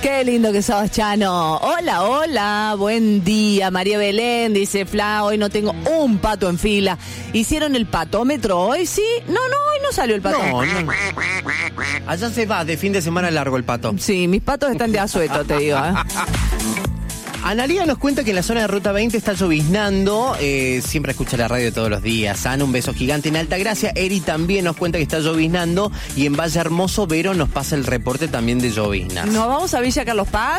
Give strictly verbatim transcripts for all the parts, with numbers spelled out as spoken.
Qué lindo que sos, Chano. Hola, hola, buen día. María Belén dice, Fla, hoy no tengo un pato en fila. ¿Hicieron el patómetro hoy? ¿Sí? No, no, hoy no salió el pato. No, no. Allá se va, de fin de semana largo el pato. Sí, mis patos están de asueto, te digo, ¿eh? Analía nos cuenta que en la zona de Ruta veinte está lloviznando, eh, siempre escucha la radio todos los días. Ana, un beso gigante en Altagracia. Eri también nos cuenta que está lloviznando y en Valle Hermoso Vero nos pasa el reporte también de lloviznas. ¿Nos vamos a Villa Carlos Paz?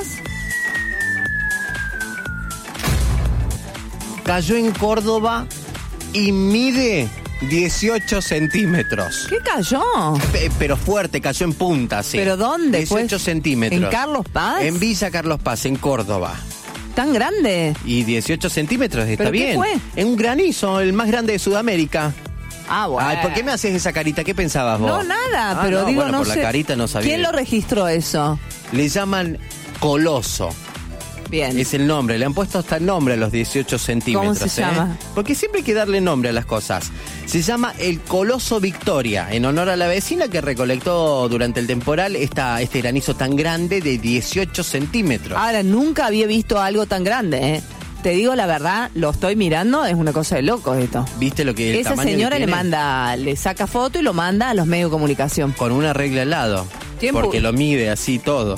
Cayó en Córdoba y mide dieciocho centímetros. ¿Qué cayó? P- pero fuerte, cayó en punta, sí. ¿Pero dónde? dieciocho Pues, centímetros. ¿en Carlos Paz? En Villa Carlos Paz, en Córdoba. ¿Tan grande? Y dieciocho centímetros, está ¿Pero qué bien. fue? En un granizo, el más grande de Sudamérica. Ah, bueno. Ay, ¿por qué me haces esa carita? ¿Qué pensabas vos? No, nada, Ah, pero no, digo, bueno, no por sé. la carita no sabía. ¿Quién lo registró eso? Le llaman coloso. Bien. Es el nombre, le han puesto hasta el nombre a los dieciocho centímetros. ¿Cómo se ¿eh? llama? Porque siempre hay que darle nombre a las cosas. Se llama el Coloso Victoria, en honor a la vecina que recolectó durante el temporal esta, este granizo tan grande de dieciocho centímetros. Ahora, nunca había visto algo tan grande, ¿eh? Te digo la verdad, lo estoy mirando, es una cosa de loco esto. ¿Viste lo que el Esa tamaño que señora le tiene? manda, le saca foto y lo manda a los medios de comunicación. Con una regla al lado. ¿Quién Porque pu- lo mide así todo.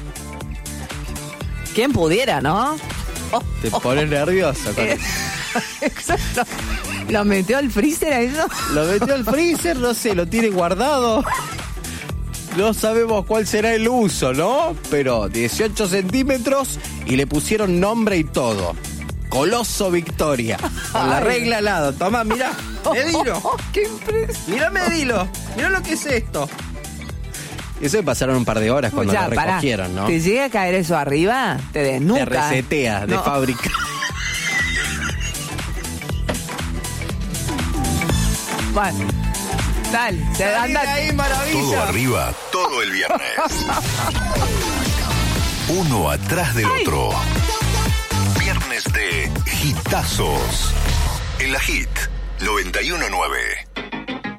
¿Quién pudiera, no? Oh, Te oh, pones nervioso. con- eh, Exacto. ¿Lo metió al freezer a eso? Lo metió al freezer, no sé, lo tiene guardado. No sabemos cuál será el uso, ¿no? Pero dieciocho centímetros y le pusieron nombre y todo. Coloso Victoria. Con la Ay. regla al lado. Tomá, mirá. Medilo. Oh, ¡Qué impresión! Mirá, medilo. Mirá lo que es esto. Eso me pasaron un par de horas cuando Ya, lo pará. recogieron, ¿no? ¿Te llega a caer eso arriba? Te desnuca. Te resetea de No. fábrica. Bueno, tal, se Salí de anda. ahí, maravilla. Todo arriba, todo el viernes. Uno atrás del Ay. otro. Viernes de Hitazos. En la Hit noventa y uno punto nueve.